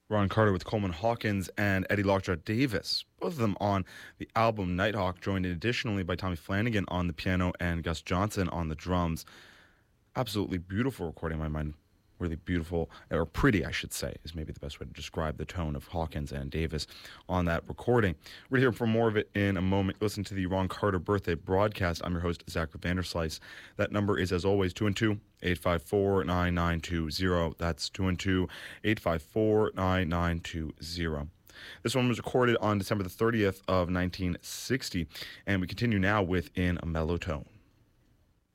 Ron Carter with Coleman Hawkins and Eddie Lockjaw Davis, both of them on the album Nighthawk, joined additionally by Tommy Flanagan on the piano and Gus Johnson on the drums. Absolutely beautiful recording in my mind. Really beautiful, or pretty, I should say, is maybe the best way to describe the tone of Hawkins and Davis on that recording. We're here for more of it in a moment. Listen to the Ron Carter birthday broadcast. I'm your host, Zachary Vanderslice. That number is, as always, 212-854-9920. That's 212-854-9920. This one was recorded on December the 30th of 1960, and we continue now with In a Mellow Tone.